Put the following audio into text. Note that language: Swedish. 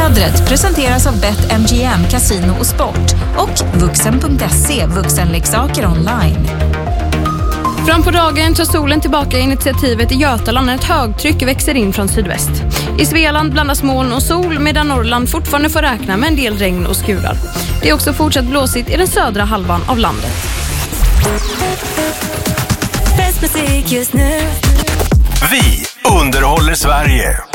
Vädret presenteras av BetMGM, Casino och Sport och Vuxen.se, vuxenleksaker online. Fram på dagen tar solen tillbaka initiativet i Götaland när ett högtryck växer in från sydväst. I Svealand blandas moln och sol medan Norrland fortfarande får räkna med en del regn och skurar. Det är också fortsatt blåsigt i den södra halvan av landet. Bäst musik just nu. Vi underhåller Sverige.